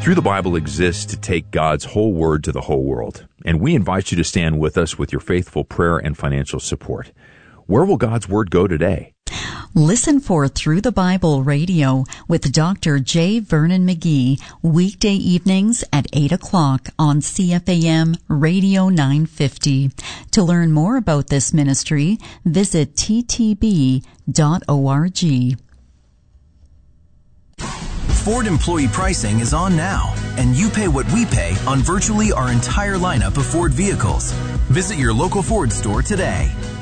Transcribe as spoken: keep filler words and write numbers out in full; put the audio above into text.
Through the Bible exists to take God's whole word to the whole world, and we invite you to stand with us with your faithful prayer and financial support. Where will God's word go today? Listen for Through the Bible Radio with Doctor J. Vernon McGee, weekday evenings at eight o'clock on C F A M Radio nine fifty. To learn more about this ministry, visit t t b dot org. Ford employee pricing is on now, and you pay what we pay on virtually our entire lineup of Ford vehicles. Visit your local Ford store today.